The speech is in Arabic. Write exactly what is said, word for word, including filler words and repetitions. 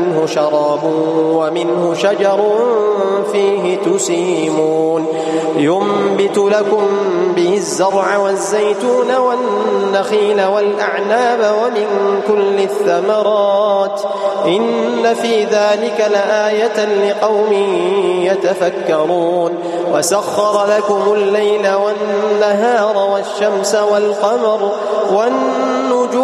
منه شراب ومنه شجر فيه تسيمون ينبت لكم به الزرع والزيتون والنخيل والأعناب ومن كل الثمرات إن في ذلك لآية لقوم يتفكرون وسخر لكم الليل والنهار والشمس والقمر والنجوم